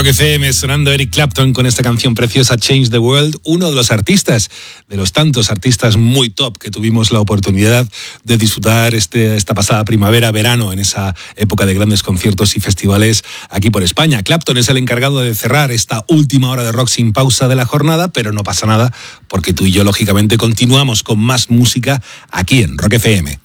Rock FM, sonando Eric Clapton con esta canción preciosa, Change the World, uno de los artistas, de los tantos artistas muy top que tuvimos la oportunidad de disfrutar esta pasada primavera, verano, en esa época de grandes conciertos y festivales aquí por España. Clapton es el encargado de cerrar esta última hora de rock sin pausa de la jornada, pero no pasa nada, porque tú y yo, lógicamente, continuamos con más música aquí en Rock FM.